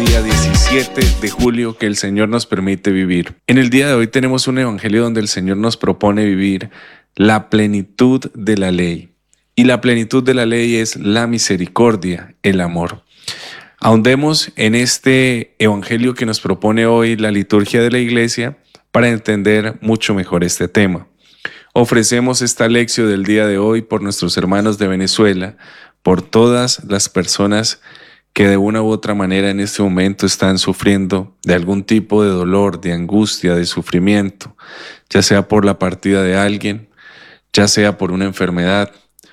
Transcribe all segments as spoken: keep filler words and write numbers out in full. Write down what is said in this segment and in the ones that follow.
día diecisiete de julio que el Señor nos permite vivir. En el día de hoy tenemos un evangelio donde el Señor nos propone vivir la plenitud de la ley. Y la plenitud de la ley es la misericordia, el amor. Ahondemos en este evangelio que nos propone hoy la liturgia de la iglesia para entender mucho mejor este tema. Ofrecemos esta lección del día de hoy por nuestros hermanos de Venezuela, por todas las personas que de una u otra manera en este momento están sufriendo de algún tipo de dolor, de angustia, de sufrimiento, ya sea por la partida de alguien, ya sea por una enfermedad,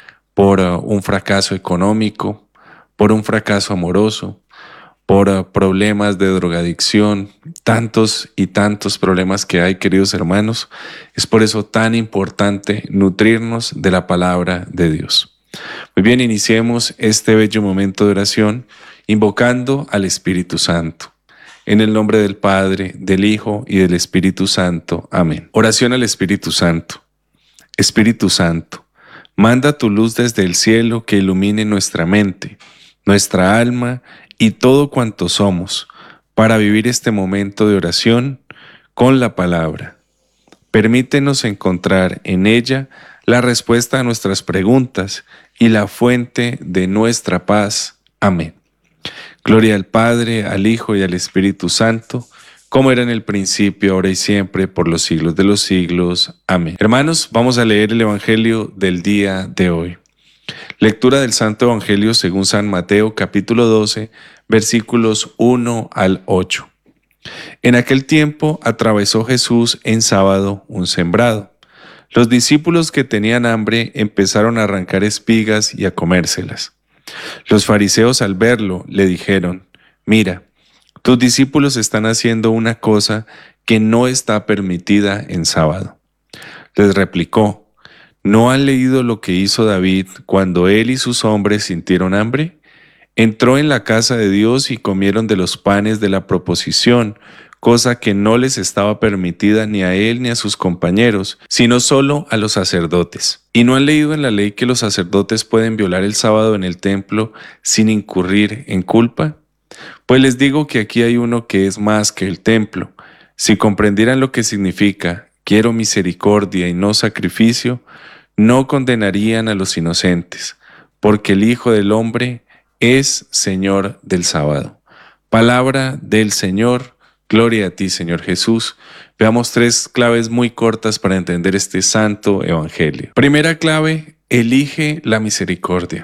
por uh, un fracaso económico, por un fracaso amoroso, por uh, problemas de drogadicción, tantos y tantos problemas que hay, queridos hermanos. Es por eso tan importante nutrirnos de la palabra de Dios. Muy bien, iniciemos este bello momento de oración invocando al Espíritu Santo. En el nombre del Padre, del Hijo y del Espíritu Santo. Amén. Oración al Espíritu Santo. Espíritu Santo, manda tu luz desde el cielo que ilumine nuestra mente, nuestra alma y todo cuanto somos, para vivir este momento de oración con la palabra. Permítenos encontrar en ella la respuesta a nuestras preguntas y la fuente de nuestra paz. Amén. Gloria al Padre, al Hijo y al Espíritu Santo, como era en el principio, ahora y siempre, por los siglos de los siglos. Amén. Hermanos, vamos a leer el Evangelio del día de hoy. Lectura del Santo Evangelio según San Mateo, capítulo doce, versículos uno al ocho. En aquel tiempo atravesó Jesús en sábado un sembrado. Los discípulos que tenían hambre empezaron a arrancar espigas y a comérselas. Los fariseos al verlo le dijeron: «Mira, tus discípulos están haciendo una cosa que no está permitida en sábado». Les replicó: ¿no han leído lo que hizo David cuando él y sus hombres sintieron hambre? Entró en la casa de Dios y comieron de los panes de la proposición, cosa que no les estaba permitida ni a él ni a sus compañeros, sino solo a los sacerdotes. ¿Y no han leído en la ley que los sacerdotes pueden violar el sábado en el templo sin incurrir en culpa? Pues les digo que aquí hay uno que es más que el templo. Si comprendieran lo que significa «quiero misericordia y no sacrificio», no condenarían a los inocentes, porque el Hijo del Hombre es Señor del sábado. Palabra del Señor. Gloria a ti, Señor Jesús. Veamos tres claves muy cortas para entender este santo evangelio. Primera clave, elige la misericordia.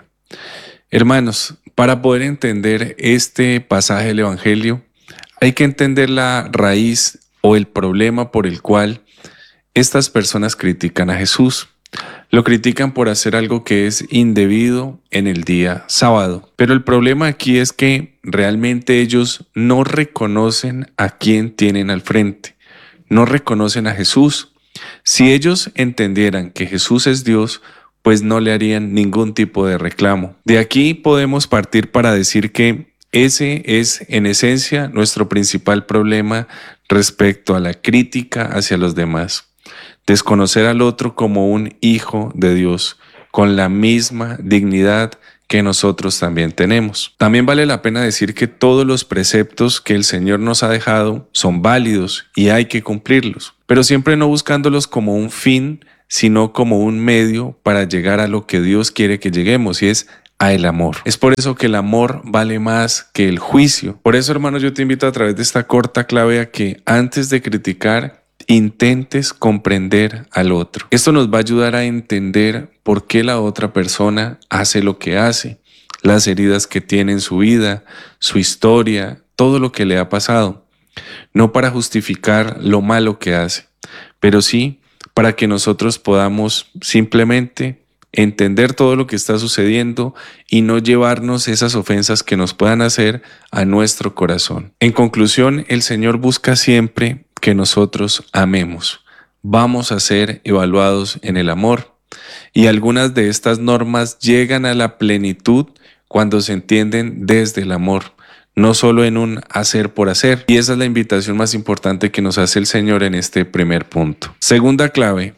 Hermanos, para poder entender este pasaje del evangelio, hay que entender la raíz o el problema por el cual estas personas critican a Jesús. Lo critican por hacer algo que es indebido en el día sábado. Pero el problema aquí es que realmente ellos no reconocen a quién tienen al frente. No reconocen a Jesús. Si ellos entendieran que Jesús es Dios, pues no le harían ningún tipo de reclamo. De aquí podemos partir para decir que ese es en esencia nuestro principal problema respecto a la crítica hacia los demás. Desconocer al otro como un hijo de Dios, con la misma dignidad que nosotros también tenemos. También vale la pena decir que todos los preceptos que el Señor nos ha dejado son válidos y hay que cumplirlos, pero siempre no buscándolos como un fin, sino como un medio para llegar a lo que Dios quiere que lleguemos, y es a el amor. Es por eso que el amor vale más que el juicio. Por eso, hermanos, yo te invito a través de esta corta clave a que antes de criticar, intentes comprender al otro. Esto nos va a ayudar a entender por qué la otra persona hace lo que hace, las heridas que tiene en su vida, su historia, todo lo que le ha pasado. No para justificar lo malo que hace, pero sí para que nosotros podamos simplemente entender todo lo que está sucediendo y no llevarnos esas ofensas que nos puedan hacer a nuestro corazón. En conclusión, el Señor busca siempre que nosotros amemos. Vamos a ser evaluados en el amor, y algunas de estas normas llegan a la plenitud cuando se entienden desde el amor, no solo en un hacer por hacer. Y esa es la invitación más importante que nos hace el Señor en este primer punto. Segunda clave,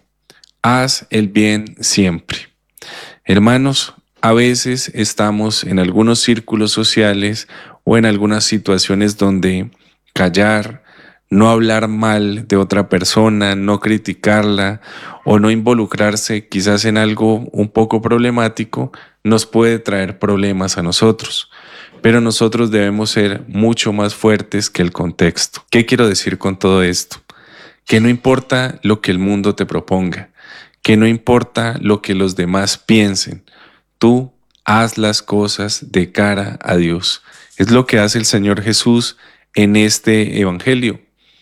haz el bien siempre. Hermanos, a veces estamos en algunos círculos sociales o en algunas situaciones donde callar, no hablar mal de otra persona, no criticarla o no involucrarse quizás en algo un poco problemático, nos puede traer problemas a nosotros. Pero nosotros debemos ser mucho más fuertes que el contexto. ¿Qué quiero decir con todo esto? Que no importa lo que el mundo te proponga, que no importa lo que los demás piensen, tú haz las cosas de cara a Dios. Es lo que hace el Señor Jesús en este evangelio.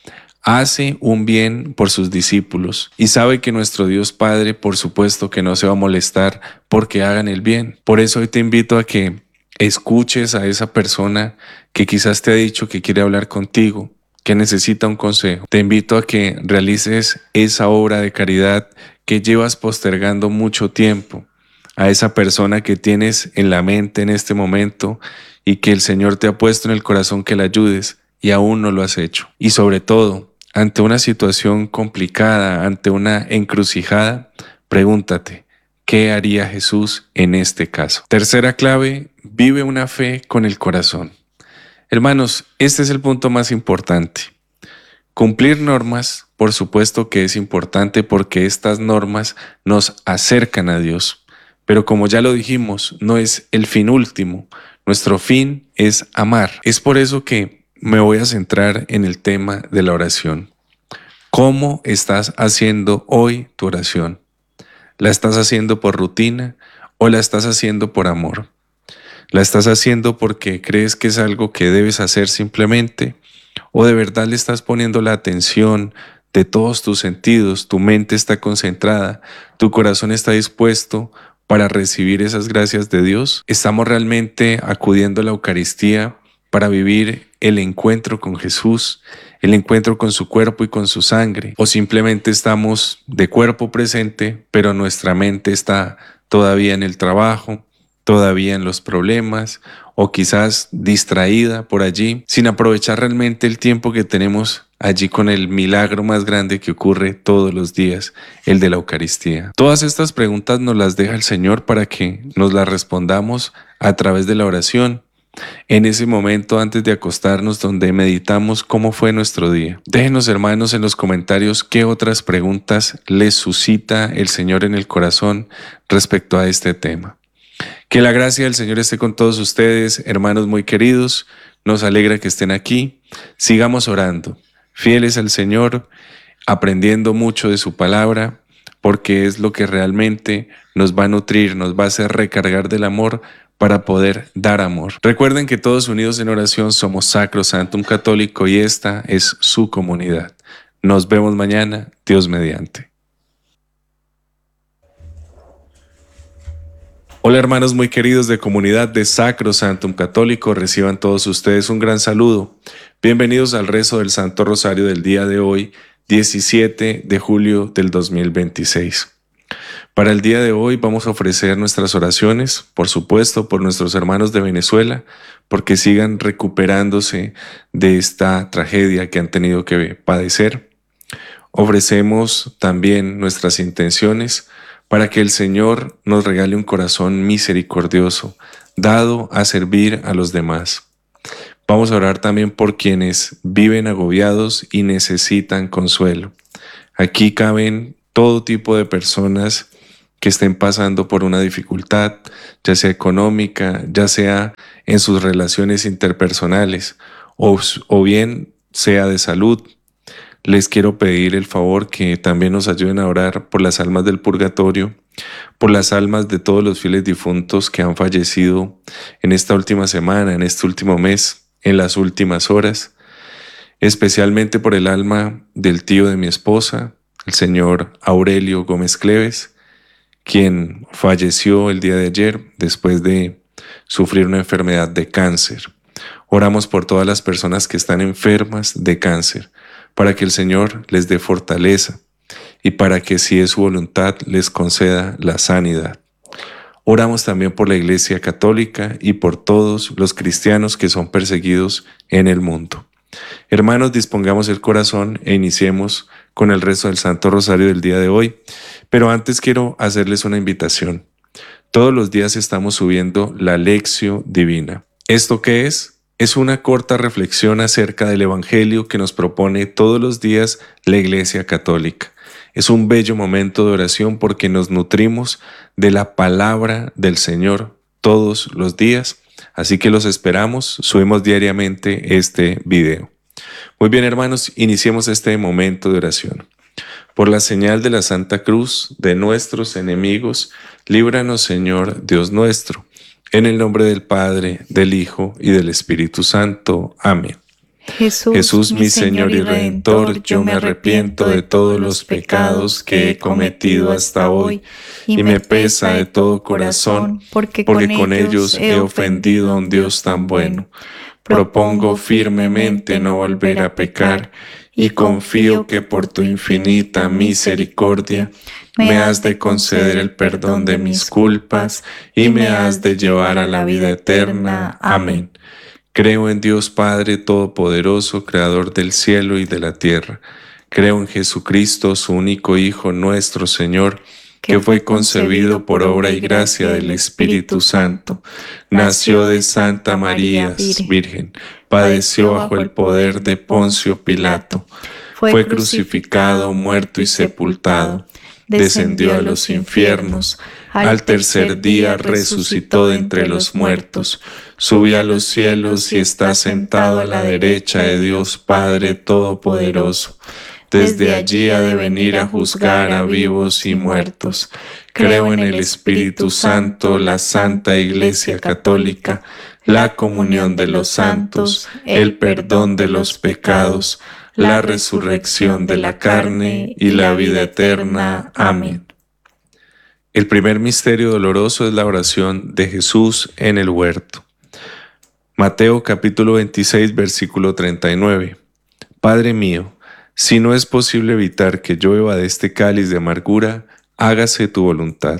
Hace un bien por sus discípulos y sabe que nuestro Dios Padre, por supuesto que no se va a molestar porque hagan el bien. Por eso hoy te invito a que escuches a esa persona que quizás te ha dicho que quiere hablar contigo, que necesita un consejo. Te invito a que realices esa obra de caridad que llevas postergando mucho tiempo, a esa persona que tienes en la mente en este momento y que el Señor te ha puesto en el corazón que la ayudes y aún no lo has hecho. Y sobre todo, ante una situación complicada, ante una encrucijada, pregúntate, ¿qué haría Jesús en este caso? Tercera clave, vive una fe con el corazón. Hermanos, este es el punto más importante. Cumplir normas, por supuesto que es importante porque estas normas nos acercan a Dios. Pero como ya lo dijimos, no es el fin último. Nuestro fin es amar. Es por eso que me voy a centrar en el tema de la oración. ¿Cómo estás haciendo hoy tu oración? ¿La estás haciendo por rutina o la estás haciendo por amor? ¿La estás haciendo porque crees que es algo que debes hacer simplemente? ¿O de verdad le estás poniendo la atención de todos tus sentidos? Tu mente está concentrada, tu corazón está dispuesto para recibir esas gracias de Dios. ¿Estamos realmente acudiendo a la Eucaristía para vivir el encuentro con Jesús, el encuentro con su cuerpo y con su sangre? ¿O simplemente estamos de cuerpo presente, pero nuestra mente está todavía en el trabajo, todavía en los problemas, o quizás distraída por allí, sin aprovechar realmente el tiempo que tenemos allí con el milagro más grande que ocurre todos los días, el de la Eucaristía? Todas estas preguntas nos las deja el Señor para que nos las respondamos a través de la oración, en ese momento antes de acostarnos donde meditamos cómo fue nuestro día. Déjenos, hermanos, en los comentarios qué otras preguntas les suscita el Señor en el corazón respecto a este tema. Que la gracia del Señor esté con todos ustedes, hermanos muy queridos. Nos alegra que estén aquí. Sigamos orando, fieles al Señor, aprendiendo mucho de su palabra, porque es lo que realmente nos va a nutrir, nos va a hacer recargar del amor para poder dar amor. Recuerden que todos unidos en oración somos Sacrosantum Católico y esta es su comunidad. Nos vemos mañana, Dios mediante. Hola hermanos muy queridos de comunidad de Sacrosantum Católico, reciban todos ustedes un gran saludo. Bienvenidos al rezo del Santo Rosario del día de hoy, diecisiete de julio del dos mil veintiséis. Para el día de hoy vamos a ofrecer nuestras oraciones, por supuesto, por nuestros hermanos de Venezuela, porque sigan recuperándose de esta tragedia que han tenido que padecer. Ofrecemos también nuestras intenciones para que el Señor nos regale un corazón misericordioso, dado a servir a los demás. Vamos a orar también por quienes viven agobiados y necesitan consuelo. Aquí caben todo tipo de personas que estén pasando por una dificultad, ya sea económica, ya sea en sus relaciones interpersonales o, o bien sea de salud. Les quiero pedir el favor que también nos ayuden a orar por las almas del purgatorio, por las almas de todos los fieles difuntos que han fallecido en esta última semana, en este último mes, en las últimas horas, especialmente por el alma del tío de mi esposa, el señor Aurelio Gómez Cleves, quien falleció el día de ayer después de sufrir una enfermedad de cáncer. Oramos por todas las personas que están enfermas de cáncer, para que el Señor les dé fortaleza y para que, si es su voluntad, les conceda la sanidad. Oramos también por la Iglesia Católica y por todos los cristianos que son perseguidos en el mundo. Hermanos, dispongamos el corazón e iniciemos con el rezo del Santo Rosario del día de hoy. Pero antes quiero hacerles una invitación. Todos los días estamos subiendo la Lectio Divina. ¿Esto qué es? Es una corta reflexión acerca del Evangelio que nos propone todos los días la Iglesia Católica. Es un bello momento de oración porque nos nutrimos de la palabra del Señor todos los días. Así que los esperamos, subimos diariamente este video. Muy bien, hermanos, iniciemos este momento de oración. Por la señal de la Santa Cruz de nuestros enemigos, líbranos, Señor Dios nuestro. En el nombre del Padre, del Hijo y del Espíritu Santo. Amén. Jesús, Jesús, mi Señor y Redentor, yo me arrepiento de todos los pecados que he cometido hasta hoy y me pesa de todo corazón, porque con ellos he ofendido a un Dios tan bueno. Propongo firmemente no volver a pecar y confío que por tu infinita misericordia me has de conceder el perdón de mis culpas y me has de llevar a la vida eterna. Amén. Creo en Dios Padre Todopoderoso, Creador del cielo y de la tierra. Creo en Jesucristo, su único Hijo, nuestro Señor, que fue concebido por obra y gracia del Espíritu Santo. Nació de Santa María, Virgen. Padeció bajo el poder de Poncio Pilato. Fue crucificado, muerto y sepultado. Descendió a los infiernos. Al tercer día resucitó de entre los muertos. Subió a los cielos y está sentado a la derecha de Dios Padre Todopoderoso. Desde allí ha de venir a juzgar a vivos y muertos. Creo en el Espíritu Santo, la Santa Iglesia Católica, la comunión de los santos, el perdón de los pecados, la resurrección de la carne y la vida eterna. Amén. El primer misterio doloroso es la oración de Jesús en el huerto. Mateo capítulo veintiséis, versículo treinta y nueve. Padre mío, si no es posible evitar que yo beba de este cáliz de amargura, hágase tu voluntad.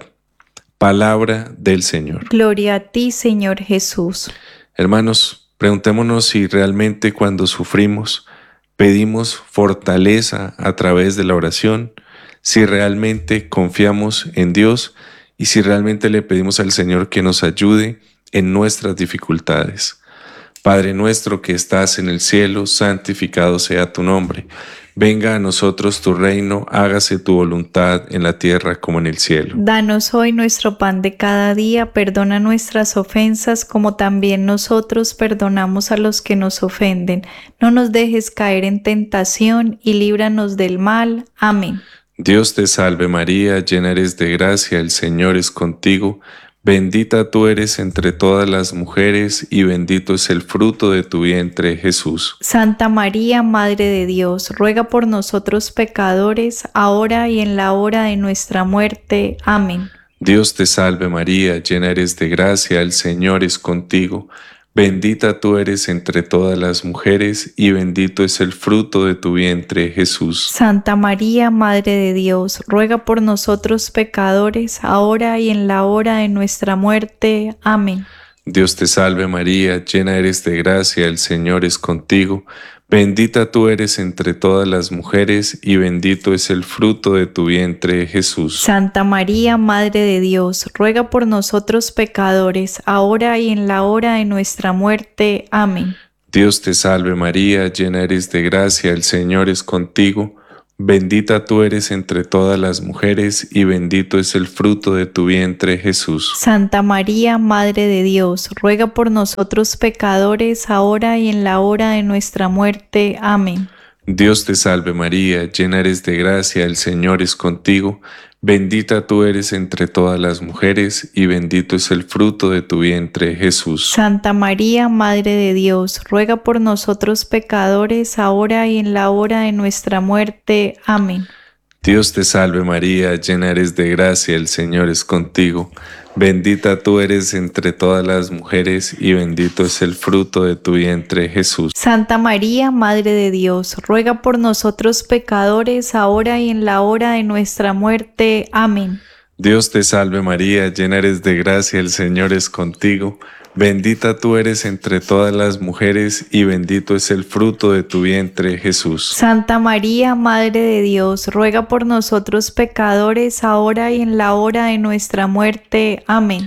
Palabra del Señor. Gloria a ti, Señor Jesús. Hermanos, preguntémonos si realmente cuando sufrimos pedimos fortaleza a través de la oración, si realmente confiamos en Dios y si realmente le pedimos al Señor que nos ayude en nuestras dificultades. Padre nuestro que estás en el cielo, santificado sea tu nombre. Venga a nosotros tu reino, hágase tu voluntad en la tierra como en el cielo. Danos hoy nuestro pan de cada día, perdona nuestras ofensas como también nosotros perdonamos a los que nos ofenden. No nos dejes caer en tentación y líbranos del mal. Amén. Dios te salve María, llena eres de gracia, el Señor es contigo. Bendita tú eres entre todas las mujeres y bendito es el fruto de tu vientre, Jesús. Santa María, Madre de Dios, ruega por nosotros pecadores, ahora y en la hora de nuestra muerte. Amén. Dios te salve María, llena eres de gracia, el Señor es contigo. Bendita tú eres entre todas las mujeres y bendito es el fruto de tu vientre, Jesús. Santa María, Madre de Dios, ruega por nosotros pecadores, ahora y en la hora de nuestra muerte. Amén. Dios te salve María, llena eres de gracia, el Señor es contigo. Bendita tú eres entre todas las mujeres y bendito es el fruto de tu vientre, Jesús. Santa María, Madre de Dios, ruega por nosotros pecadores, ahora y en la hora de nuestra muerte. Amén. Dios te salve María, llena eres de gracia, el Señor es contigo. Bendita tú eres entre todas las mujeres y bendito es el fruto de tu vientre, Jesús. Santa María, Madre de Dios, ruega por nosotros pecadores, ahora y en la hora de nuestra muerte. Amén. Dios te salve María, llena eres de gracia, el Señor es contigo. Bendita tú eres entre todas las mujeres y bendito es el fruto de tu vientre, Jesús. Santa María, Madre de Dios, ruega por nosotros pecadores, ahora y en la hora de nuestra muerte. Amén. Dios te salve María, llena eres de gracia, el Señor es contigo. Bendita tú eres entre todas las mujeres y bendito es el fruto de tu vientre, Jesús. Santa María, Madre de Dios, ruega por nosotros pecadores, ahora y en la hora de nuestra muerte. Amén. Dios te salve María, llena eres de gracia, el Señor es contigo. Bendita tú eres entre todas las mujeres y bendito es el fruto de tu vientre, Jesús. Santa María, Madre de Dios, ruega por nosotros pecadores, ahora y en la hora de nuestra muerte. Amén.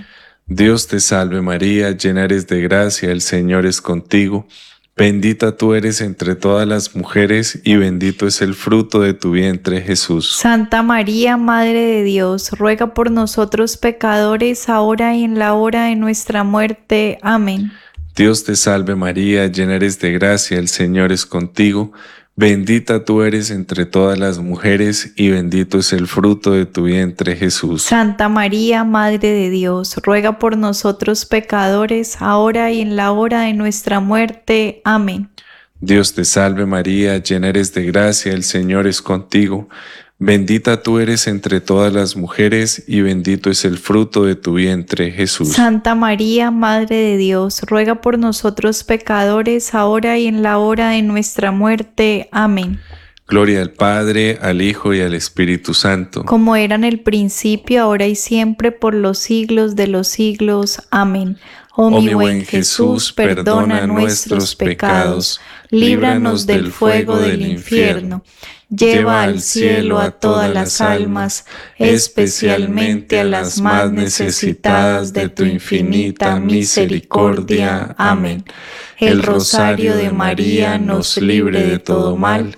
Dios te salve María, llena eres de gracia, el Señor es contigo. Bendita tú eres entre todas las mujeres y bendito es el fruto de tu vientre, Jesús. Santa María, Madre de Dios, ruega por nosotros pecadores, ahora y en la hora de nuestra muerte. Amén. Dios te salve María, llena eres de gracia, el Señor es contigo. Bendita tú eres entre todas las mujeres y bendito es el fruto de tu vientre, Jesús. Santa María, Madre de Dios, ruega por nosotros pecadores, ahora y en la hora de nuestra muerte. Amén. Dios te salve María, llena eres de gracia, el Señor es contigo. Bendita tú eres entre todas las mujeres y bendito es el fruto de tu vientre, Jesús. Santa María, Madre de Dios, ruega por nosotros pecadores, ahora y en la hora de nuestra muerte. Amén. Gloria al Padre, al Hijo y al Espíritu Santo. Como era en el principio, ahora y siempre, por los siglos de los siglos. Amén. Oh, Oh mi buen Jesús, perdona nuestros pecados, líbranos del fuego del infierno. Lleva al cielo a todas las almas, especialmente a las más necesitadas de tu infinita misericordia. Amén. El rosario de María nos libre de todo mal.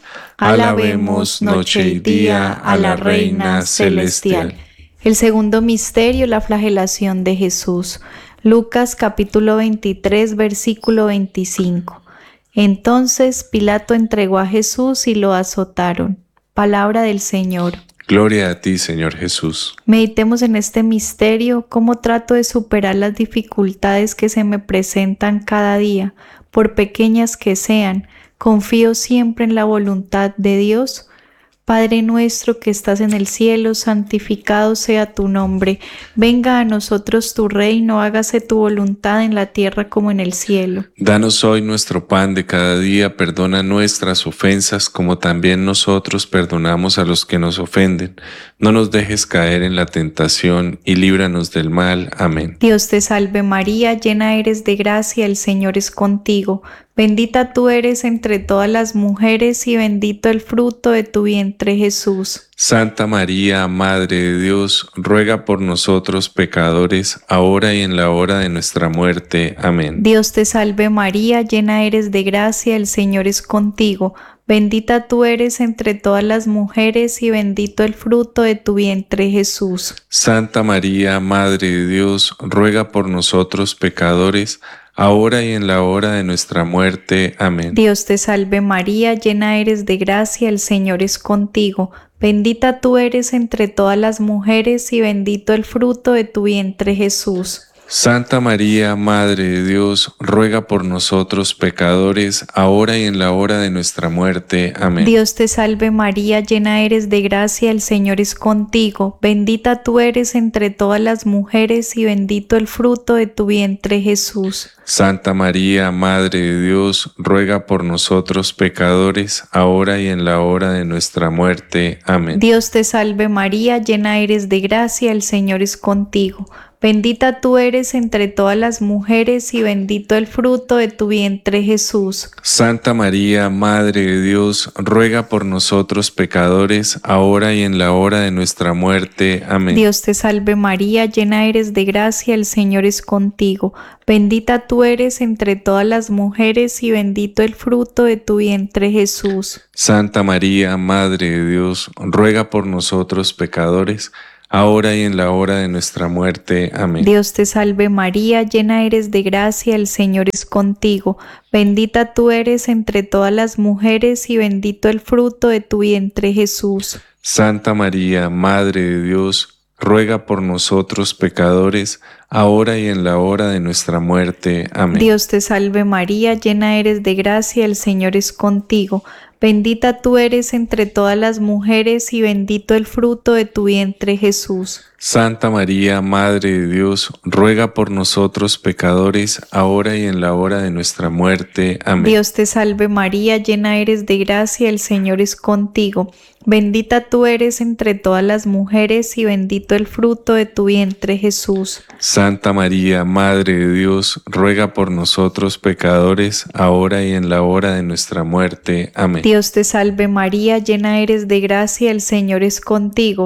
Alabemos noche y día a la Reina Celestial. El segundo misterio, la flagelación de Jesús. Lucas capítulo veintitrés, versículo veinticinco. Entonces Pilato entregó a Jesús y lo azotaron. Palabra del Señor. Gloria a ti, Señor Jesús. Meditemos en este misterio, cómo trato de superar las dificultades que se me presentan cada día, por pequeñas que sean. Confío siempre en la voluntad de Dios. Padre nuestro que estás en el cielo, santificado sea tu nombre. Venga a nosotros tu reino, hágase tu voluntad en la tierra como en el cielo. Danos hoy nuestro pan de cada día, perdona nuestras ofensas como también nosotros perdonamos a los que nos ofenden. No nos dejes caer en la tentación y líbranos del mal. Amén. Dios te salve María, llena eres de gracia, el Señor es contigo. Bendita tú eres entre todas las mujeres y bendito el fruto de tu vientre, Jesús. Santa María, Madre de Dios, ruega por nosotros pecadores, ahora y en la hora de nuestra muerte. Amén. Dios te salve María, llena eres de gracia, el Señor es contigo. Bendita tú eres entre todas las mujeres y bendito el fruto de tu vientre, Jesús. Santa María, Madre de Dios, ruega por nosotros pecadores, ahora y en la hora de nuestra muerte. Amén. Dios te salve María, llena eres de gracia, el Señor es contigo. Bendita tú eres entre todas las mujeres y bendito el fruto de tu vientre, Jesús. Santa María, Madre de Dios, ruega por nosotros pecadores, ahora y en la hora de nuestra muerte. Amén. Dios te salve María, llena eres de gracia, el Señor es contigo. Bendita tú eres entre todas las mujeres y bendito el fruto de tu vientre, Jesús. Santa María, Madre de Dios, ruega por nosotros pecadores, ahora y en la hora de nuestra muerte. Amén. Dios te salve María, llena eres de gracia, el Señor es contigo. Bendita tú eres entre todas las mujeres y bendito el fruto de tu vientre, Jesús. Santa María, Madre de Dios, ruega por nosotros pecadores, ahora y en la hora de nuestra muerte. Amén. Dios te salve María, llena eres de gracia, el Señor es contigo. Bendita tú eres entre todas las mujeres y bendito el fruto de tu vientre, Jesús. Santa María, Madre de Dios, ruega por nosotros pecadores, ahora y en la hora de nuestra muerte. Amén. Dios te salve María, llena eres de gracia, el Señor es contigo. Bendita tú eres entre todas las mujeres y bendito el fruto de tu vientre, Jesús. Santa María, Madre de Dios, ruega por nosotros pecadores, ahora y en la hora de nuestra muerte. Amén. Dios te salve María, llena eres de gracia, el Señor es contigo. Bendita tú eres entre todas las mujeres y bendito el fruto de tu vientre, Jesús. Santa María, Madre de Dios, ruega por nosotros pecadores, ahora y en la hora de nuestra muerte. Amén. Dios te salve María, llena eres de gracia, el Señor es contigo. Bendita tú eres entre todas las mujeres y bendito el fruto de tu vientre, Jesús. Santa María, Madre de Dios, ruega por nosotros pecadores, ahora y en la hora de nuestra muerte. Amén. Dios te salve María, llena eres de gracia, el Señor es contigo.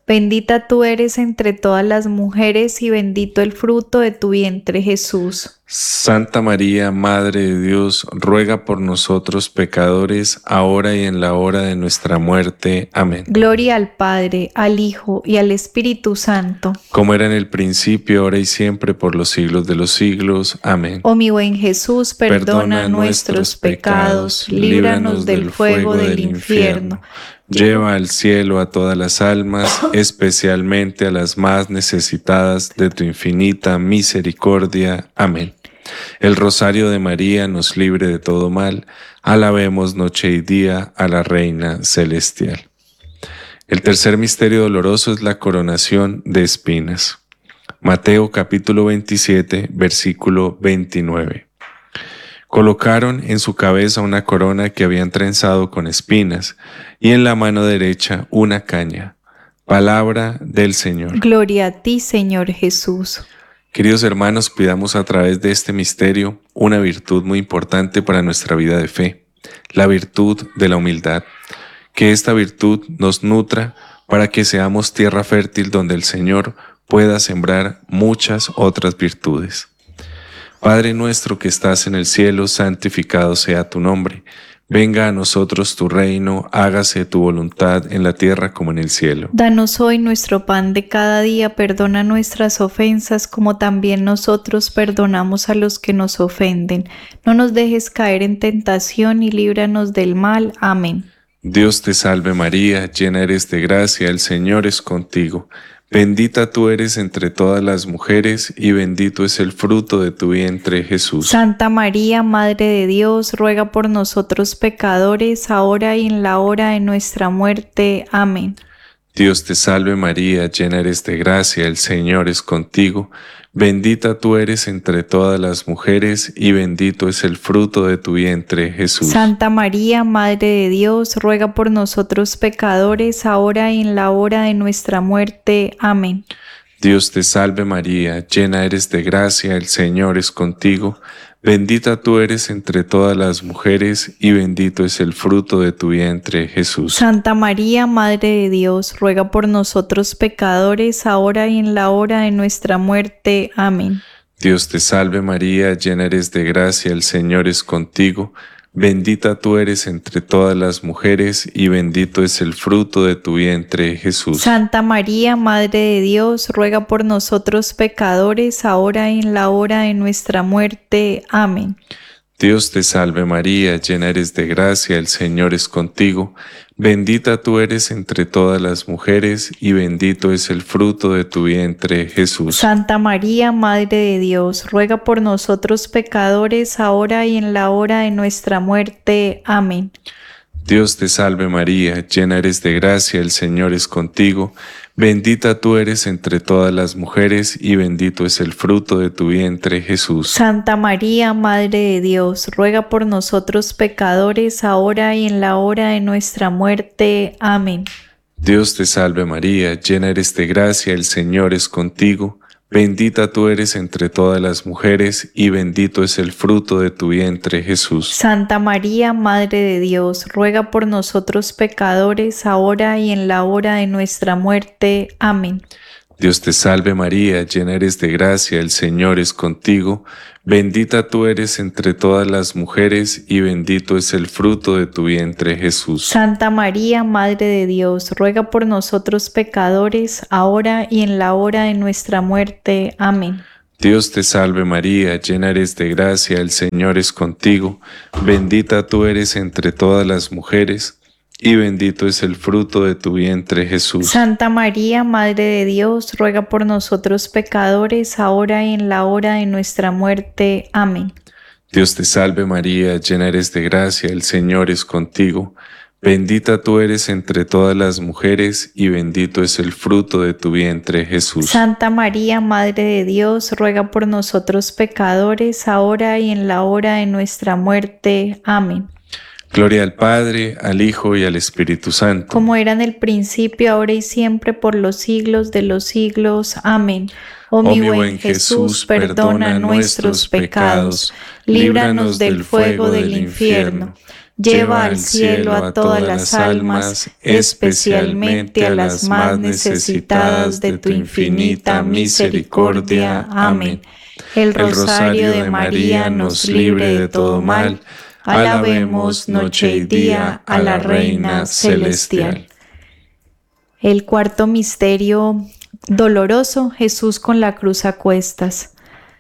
Bendita tú eres entre todas las mujeres y bendito el fruto de tu vientre, Jesús. Santa María, Madre de Dios, ruega por nosotros pecadores, ahora y en la hora de nuestra muerte. Amén. Gloria al Padre, al Hijo y al Espíritu Santo. Como era en el principio, ahora y siempre, por los siglos de los siglos. Amén. Oh mi buen Jesús, perdona, perdona nuestros pecados, líbranos del fuego del infierno. Lleva al cielo a todas las almas, especialmente a las más necesitadas de tu infinita misericordia. Amén. El rosario de María nos libre de todo mal. Alabemos noche y día a la Reina Celestial. El tercer misterio doloroso es la coronación de espinas. Mateo capítulo veintisiete, versículo veintinueve. Colocaron en su cabeza una corona que habían trenzado con espinas y en la mano derecha una caña. Palabra del Señor. Gloria a ti, Señor Jesús. Queridos hermanos, pidamos a través de este misterio una virtud muy importante para nuestra vida de fe, la virtud de la humildad. Que esta virtud nos nutra para que seamos tierra fértil donde el Señor pueda sembrar muchas otras virtudes. Padre nuestro que estás en el cielo, santificado sea tu nombre. Venga a nosotros tu reino, hágase tu voluntad en la tierra como en el cielo. Danos hoy nuestro pan de cada día, perdona nuestras ofensas como también nosotros perdonamos a los que nos ofenden. No nos dejes caer en tentación y líbranos del mal. Amén. Dios te salve María, llena eres de gracia, el Señor es contigo. Bendita tú eres entre todas las mujeres y bendito es el fruto de tu vientre, Jesús. Santa María, Madre de Dios, ruega por nosotros pecadores, ahora y en la hora de nuestra muerte. Amén. Dios te salve María, llena eres de gracia, el Señor es contigo. Bendita tú eres entre todas las mujeres y bendito es el fruto de tu vientre, Jesús. Santa María, Madre de Dios, ruega por nosotros pecadores, ahora y en la hora de nuestra muerte. Amén. Dios te salve María, llena eres de gracia, el Señor es contigo. Bendita tú eres entre todas las mujeres y bendito es el fruto de tu vientre, Jesús. Santa María, Madre de Dios, ruega por nosotros pecadores, ahora y en la hora de nuestra muerte. Amén. Dios te salve María, llena eres de gracia, el Señor es contigo. Bendita tú eres entre todas las mujeres y bendito es el fruto de tu vientre, Jesús. Santa María, Madre de Dios, ruega por nosotros pecadores, ahora y en la hora de nuestra muerte. Amén. Dios te salve María, llena eres de gracia, el Señor es contigo. Bendita tú eres entre todas las mujeres y bendito es el fruto de tu vientre, Jesús. Santa María, Madre de Dios, ruega por nosotros pecadores, ahora y en la hora de nuestra muerte. Amén. Dios te salve María, llena eres de gracia, el Señor es contigo. Bendita tú eres entre todas las mujeres y bendito es el fruto de tu vientre, Jesús. Santa María, Madre de Dios, ruega por nosotros pecadores, ahora y en la hora de nuestra muerte. Amén. Dios te salve María, llena eres de gracia, el Señor es contigo. Bendita tú eres entre todas las mujeres y bendito es el fruto de tu vientre, Jesús. Santa María, Madre de Dios, ruega por nosotros pecadores, ahora y en la hora de nuestra muerte. Amén. Dios te salve María, llena eres de gracia, el Señor es contigo. Bendita tú eres entre todas las mujeres y bendito es el fruto de tu vientre, Jesús. Santa María, Madre de Dios, ruega por nosotros pecadores, ahora y en la hora de nuestra muerte. Amén. Dios te salve María, llena eres de gracia, el Señor es contigo. Bendita tú eres entre todas las mujeres y bendito es el fruto de tu vientre, Jesús. Santa María, Madre de Dios, ruega por nosotros pecadores, ahora y en la hora de nuestra muerte. Amén. Dios te salve María, llena eres de gracia, el Señor es contigo. Bendita tú eres entre todas las mujeres y bendito es el fruto de tu vientre, Jesús. Santa María, Madre de Dios, ruega por nosotros pecadores, ahora y en la hora de nuestra muerte. Amén. Gloria al Padre, al Hijo y al Espíritu Santo. Como era en el principio, ahora y siempre, por los siglos de los siglos. Amén. Oh, mi buen Jesús, perdona nuestros pecados, líbranos del fuego del infierno, Lleva al cielo a todas las almas, especialmente a las más necesitadas de tu infinita misericordia. Amén. El rosario de María nos libre de todo mal. Alabemos noche y día a la Reina Celestial. El cuarto misterio doloroso, Jesús con la cruz a cuestas.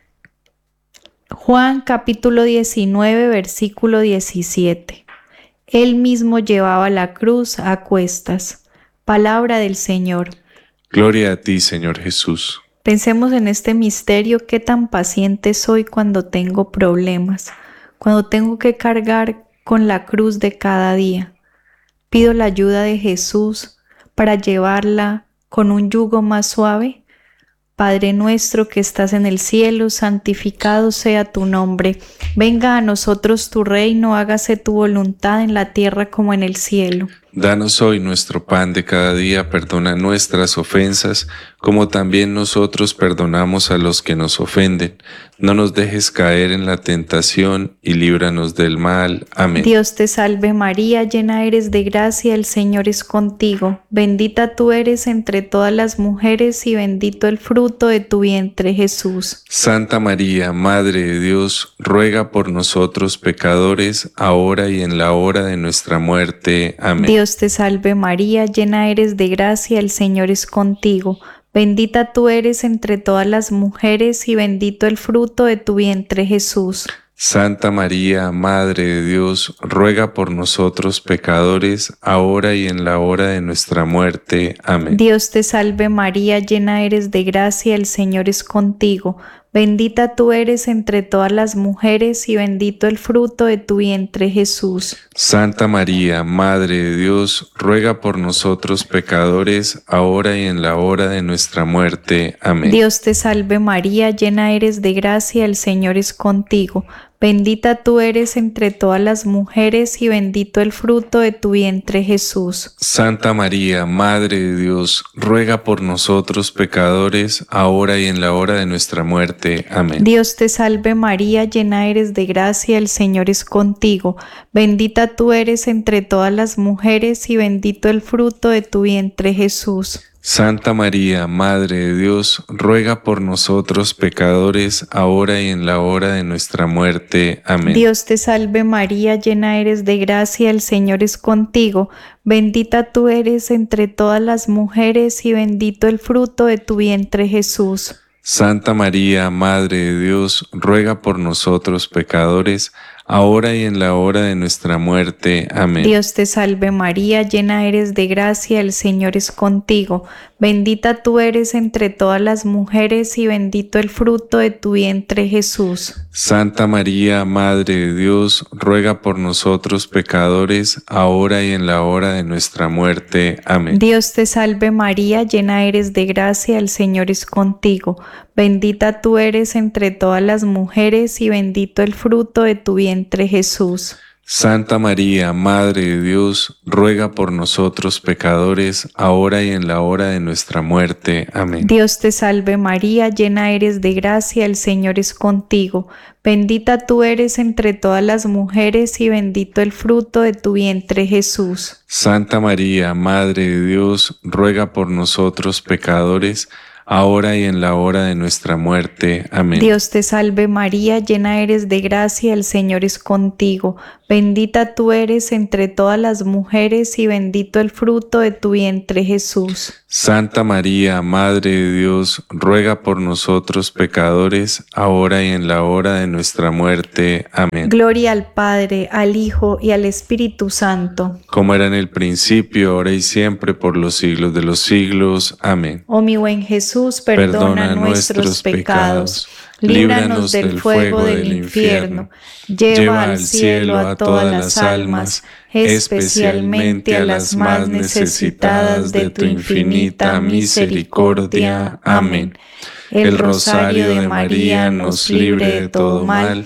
Juan capítulo diecinueve, versículo diecisiete. Él mismo llevaba la cruz a cuestas. Palabra del Señor. Gloria a ti, Señor Jesús. Pensemos en este misterio, qué tan paciente soy cuando tengo problemas, cuando tengo que cargar con la cruz de cada día. Pido la ayuda de Jesús para llevarla con un yugo más suave. Padre nuestro que estás en el cielo, santificado sea tu nombre. Venga a nosotros tu reino, hágase tu voluntad en la tierra como en el cielo. Danos hoy nuestro pan de cada día, perdona nuestras ofensas, como también nosotros perdonamos a los que nos ofenden. No nos dejes caer en la tentación y líbranos del mal. Amén. Dios te salve María, llena eres de gracia, el Señor es contigo. Bendita tú eres entre todas las mujeres y bendito el fruto de tu vientre, Jesús. Santa María, Madre de Dios, ruega por nosotros pecadores, ahora y en la hora de nuestra muerte. Amén. Dios te salve María, llena eres de gracia, el Señor es contigo. Bendita tú eres entre todas las mujeres y bendito el fruto de tu vientre, Jesús. Santa María, Madre de Dios, ruega por nosotros pecadores, ahora y en la hora de nuestra muerte. Amén. Dios te salve María, llena eres de gracia, el Señor es contigo. Bendita tú eres entre todas las mujeres y bendito el fruto de tu vientre, Jesús. Santa María, Madre de Dios, ruega por nosotros pecadores, ahora y en la hora de nuestra muerte. Amén. Dios te salve María, llena eres de gracia, el Señor es contigo. Bendita tú eres entre todas las mujeres y bendito el fruto de tu vientre, Jesús. Santa María, Madre de Dios, ruega por nosotros pecadores, ahora y en la hora de nuestra muerte. Amén. Dios te salve María, llena eres de gracia, el Señor es contigo. Bendita tú eres entre todas las mujeres y bendito el fruto de tu vientre, Jesús. Santa María, Madre de Dios, ruega por nosotros pecadores, ahora y en la hora de nuestra muerte. Amén. Dios te salve María, llena eres de gracia, el Señor es contigo. Bendita tú eres entre todas las mujeres y bendito el fruto de tu vientre, Jesús. Santa María, Madre de Dios, ruega por nosotros pecadores, ahora y en la hora de nuestra muerte. Amén. Dios te salve María, llena eres de gracia, el Señor es contigo. Bendita tú eres entre todas las mujeres y bendito el fruto de tu vientre, Jesús. Santa María, Madre de Dios, ruega por nosotros pecadores, ahora y en la hora de nuestra muerte. Amén. Dios te salve María, llena eres de gracia, el Señor es contigo. Bendita tú eres entre todas las mujeres y bendito el fruto de tu vientre, Jesús. Santa María, Madre de Dios, ruega por nosotros pecadores, ahora y en la hora de nuestra muerte. Amén. Dios te salve María, llena eres de gracia, el Señor es contigo. Bendita tú eres entre todas las mujeres y bendito el fruto de tu vientre, Jesús. Santa María, Madre de Dios, ruega por nosotros pecadores, ahora y en la hora de nuestra muerte. Amén. Dios te salve María, llena eres de gracia, el Señor es contigo. Bendita tú eres entre todas las mujeres y bendito el fruto de tu vientre, Jesús. Santa María, Madre de Dios, ruega por nosotros pecadores, ahora y en la hora de nuestra muerte. Amén. Gloria al Padre, al Hijo y al Espíritu Santo. Como era en el principio, ahora y siempre, por los siglos de los siglos. Amén. Oh mi buen Jesús, perdona, perdona nuestros pecados, líbranos del fuego del infierno, lleva al cielo a todas las almas, especialmente a las más necesitadas de tu infinita misericordia. Amén. El rosario de María nos libre de todo mal.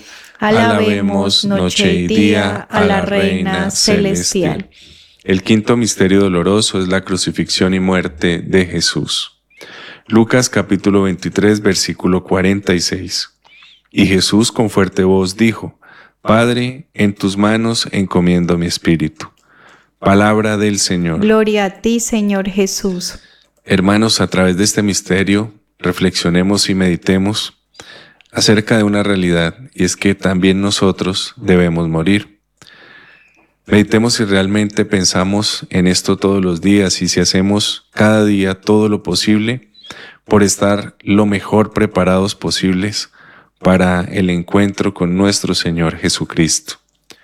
Alabemos noche y día a la Reina Celestial. El quinto misterio doloroso es la crucifixión y muerte de Jesús. Lucas capítulo veintitrés, versículo cuarenta y seis. Y Jesús con fuerte voz dijo: Padre, en tus manos encomiendo mi espíritu. Palabra del Señor. Gloria a ti, Señor Jesús. Hermanos, a través de este misterio, reflexionemos y meditemos acerca de una realidad, y es que también nosotros debemos morir. Meditemos si realmente pensamos en esto todos los días y si hacemos cada día todo lo posible por estar lo mejor preparados posibles para el encuentro con nuestro Señor Jesucristo.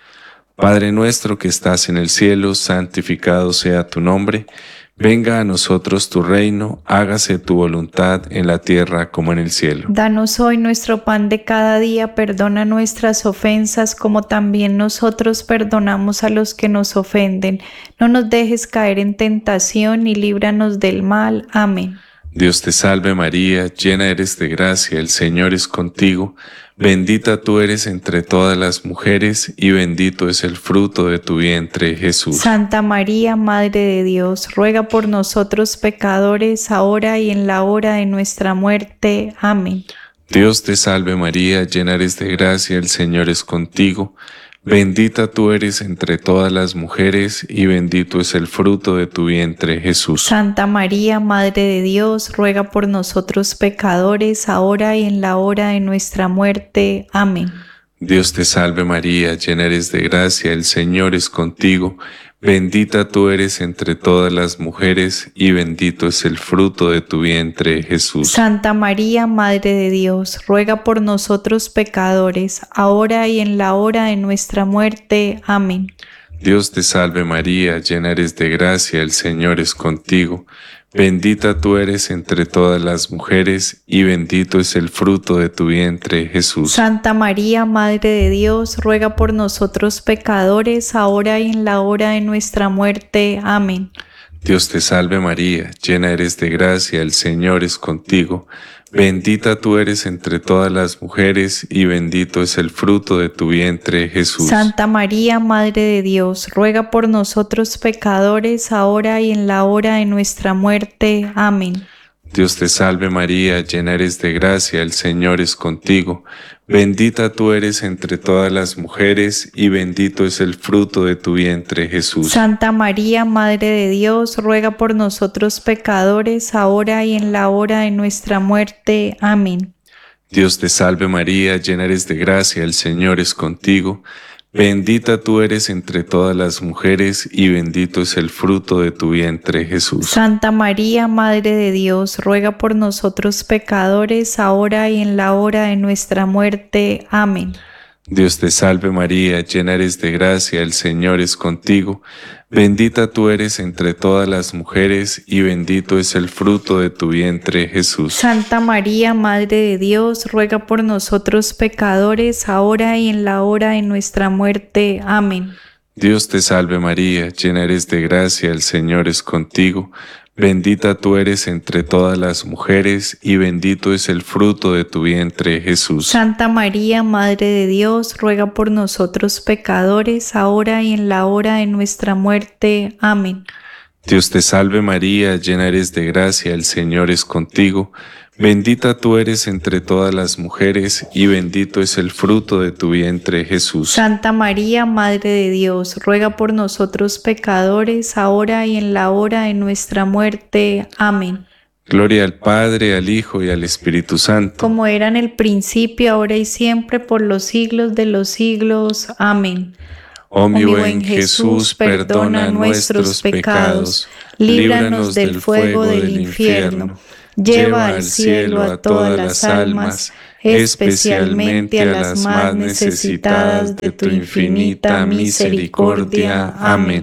Padre nuestro que estás en el cielo, santificado sea tu nombre. Venga a nosotros tu reino, hágase tu voluntad en la tierra como en el cielo. Danos hoy nuestro pan de cada día, perdona nuestras ofensas como también nosotros perdonamos a los que nos ofenden. No nos dejes caer en tentación y líbranos del mal. Amén. Dios te salve María, llena eres de gracia, el Señor es contigo. Bendita tú eres entre todas las mujeres y bendito es el fruto de tu vientre, Jesús. Santa María, Madre de Dios, ruega por nosotros pecadores, ahora y en la hora de nuestra muerte. Amén. Dios te salve María, llena eres de gracia, el Señor es contigo. Bendita tú eres entre todas las mujeres y bendito es el fruto de tu vientre, Jesús. Santa María, Madre de Dios, ruega por nosotros pecadores, ahora y en la hora de nuestra muerte. Amén. Dios te salve María, llena eres de gracia, el Señor es contigo. Bendita tú eres entre todas las mujeres y bendito es el fruto de tu vientre, Jesús. Santa María, Madre de Dios, ruega por nosotros pecadores, ahora y en la hora de nuestra muerte. Amén. Dios te salve María, llena eres de gracia, el Señor es contigo. Bendita tú eres entre todas las mujeres y bendito es el fruto de tu vientre, Jesús. Santa María, Madre de Dios, ruega por nosotros pecadores, ahora y en la hora de nuestra muerte. Amén. Dios te salve María, llena eres de gracia, el Señor es contigo. Bendita tú eres entre todas las mujeres y bendito es el fruto de tu vientre, Jesús. Santa María, Madre de Dios, ruega por nosotros pecadores, ahora y en la hora de nuestra muerte. Amén. Dios te salve María, llena eres de gracia, el Señor es contigo. Bendita tú eres entre todas las mujeres y bendito es el fruto de tu vientre, Jesús. Santa María, Madre de Dios, ruega por nosotros pecadores, ahora y en la hora de nuestra muerte. Amén. Dios te salve María, llena eres de gracia, el Señor es contigo. Bendita tú eres entre todas las mujeres y bendito es el fruto de tu vientre, Jesús. Santa María, Madre de Dios, ruega por nosotros pecadores, ahora y en la hora de nuestra muerte. Amén. Dios te salve María, llena eres de gracia, el Señor es contigo. Bendita tú eres entre todas las mujeres y bendito es el fruto de tu vientre, Jesús. Santa María, Madre de Dios, ruega por nosotros pecadores, ahora y en la hora de nuestra muerte. Amén. Dios te salve María, llena eres de gracia, el Señor es contigo. Bendita tú eres entre todas las mujeres y bendito es el fruto de tu vientre, Jesús. Santa María, Madre de Dios, ruega por nosotros pecadores, ahora y en la hora de nuestra muerte. Amén. Dios te salve María, llena eres de gracia, el Señor es contigo. Bendita tú eres entre todas las mujeres y bendito es el fruto de tu vientre, Jesús. Santa María, Madre de Dios, ruega por nosotros pecadores, ahora y en la hora de nuestra muerte. Amén. Gloria al Padre, al Hijo y al Espíritu Santo. Como era en el principio, ahora y siempre, por los siglos de los siglos. Amén. Oh mi buen Jesús, perdona nuestros pecados, líbranos del fuego del infierno. Lleva al cielo a todas las almas, especialmente a las más necesitadas de tu infinita misericordia. Amén.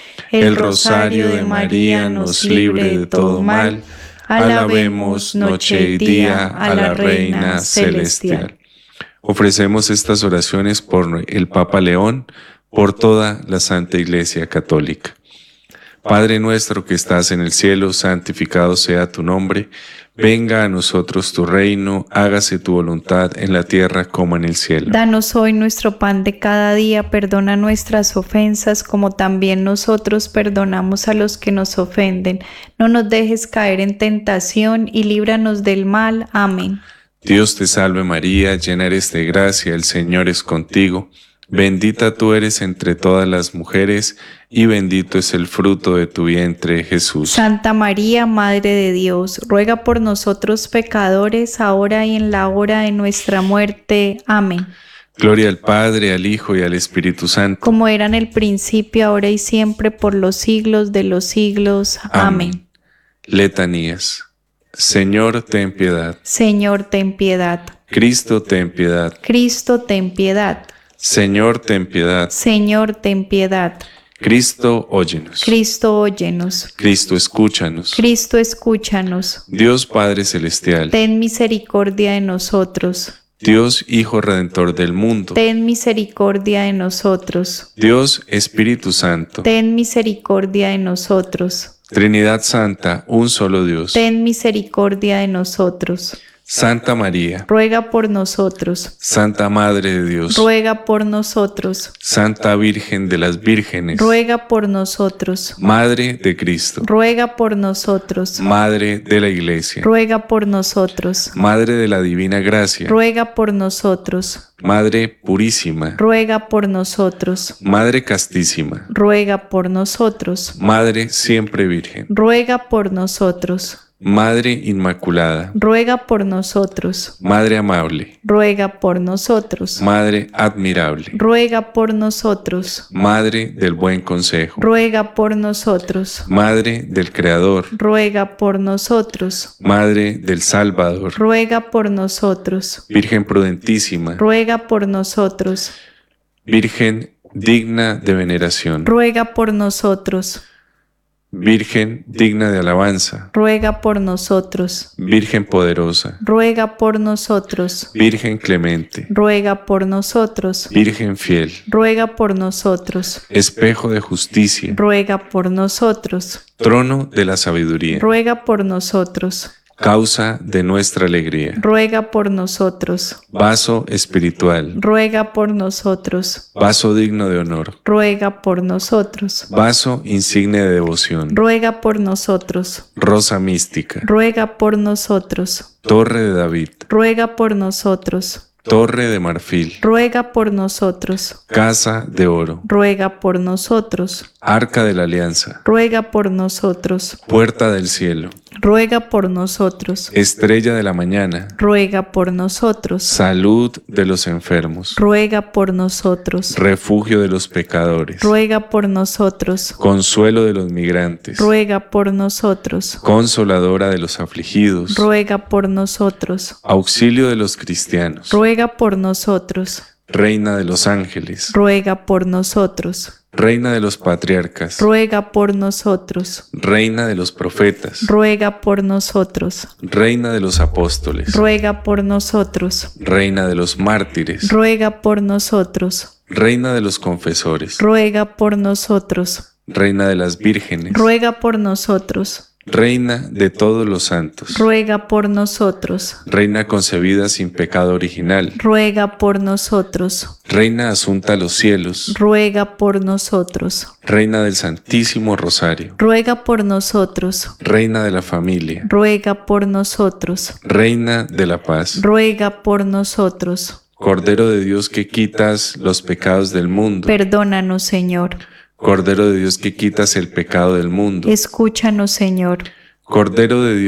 El rosario de María nos libre de todo mal. Alabemos noche y día a la Reina Celestial. Ofrecemos estas oraciones por el Papa León, por toda la Santa Iglesia Católica. Padre nuestro que estás en el cielo, santificado sea tu nombre. Venga a nosotros tu reino, hágase tu voluntad en la tierra como en el cielo. Danos hoy nuestro pan de cada día, perdona nuestras ofensas como también nosotros perdonamos a los que nos ofenden. No nos dejes caer en tentación y líbranos del mal. Amén. Dios te salve María, llena eres de gracia, el Señor es contigo. Bendita tú eres entre todas las mujeres, y bendito es el fruto de tu vientre, Jesús. Santa María, Madre de Dios, ruega por nosotros pecadores, ahora y en la hora de nuestra muerte. Amén. Gloria al Padre, al Hijo y al Espíritu Santo. Como era en el principio, ahora y siempre, por los siglos de los siglos. Amén. Letanías. Señor, ten piedad. Señor, ten piedad. Cristo, ten piedad. Cristo, ten piedad. Señor, ten piedad. Señor, ten piedad. Cristo, óyenos. Cristo, óyenos. Cristo, escúchanos. Cristo, escúchanos. Dios Padre Celestial. Ten misericordia de nosotros. Dios Hijo Redentor del mundo. Ten misericordia de nosotros. Dios Espíritu Santo. Ten misericordia de nosotros. Trinidad Santa, un solo Dios. Ten misericordia de nosotros. Santa María, ruega por nosotros. Santa Madre de Dios, ruega por nosotros. Santa Virgen de las Vírgenes, ruega por nosotros. Madre de Cristo, ruega por nosotros. Madre de la Iglesia, ruega por nosotros. Madre de la Divina Gracia, ruega por nosotros. Madre Purísima, ruega por nosotros. Madre Castísima, ruega por nosotros. Madre Siempre Virgen, ruega por nosotros. Madre Inmaculada, ruega por nosotros. Madre Amable, ruega por nosotros. Madre Admirable, ruega por nosotros. Madre del Buen Consejo, ruega por nosotros. Madre del Creador, ruega por nosotros. Madre del Salvador, ruega por nosotros. Virgen prudentísima, ruega por nosotros. Virgen digna de veneración, ruega por nosotros. Virgen digna de alabanza, ruega por nosotros. Virgen poderosa, ruega por nosotros. Virgen clemente, ruega por nosotros. Virgen fiel, ruega por nosotros. espejo de justicia, ruega por nosotros. trono de la sabiduría, ruega por nosotros. causa de nuestra alegría, ruega por nosotros. vaso espiritual, ruega por nosotros. vaso digno de honor, ruega por nosotros. vaso insigne de devoción, ruega por nosotros. rosa mística, ruega por nosotros. torre de David, ruega por nosotros. torre de marfil, ruega por nosotros. casa de oro, ruega por nosotros. arca de la alianza, ruega por nosotros. puerta del cielo, ruega por nosotros. estrella de la mañana, ruega por nosotros. salud de los enfermos, ruega por nosotros. refugio de los pecadores, ruega por nosotros. consuelo de los migrantes, ruega por nosotros. consoladora de los afligidos, ruega por nosotros. auxilio de los cristianos, ruega por nosotros. reina de los ángeles, ruega por nosotros. reina de los patriarcas, ruega por nosotros. reina de los profetas, ruega por nosotros. reina de los apóstoles, ruega por nosotros. reina de los mártires, ruega por nosotros. reina de los confesores, ruega por nosotros. reina de las vírgenes, ruega por nosotros. reina de todos los santos, ruega por nosotros. reina concebida sin pecado original, ruega por nosotros. reina asunta a los cielos, ruega por nosotros. reina del Santísimo Rosario, ruega por nosotros. reina de la familia, ruega por nosotros. reina de la paz, ruega por nosotros. Cordero de Dios que quitas los pecados del mundo, Perdónanos, Señor. Cordero de Dios que quitas el pecado del mundo, Escúchanos, Señor. Cordero de Dios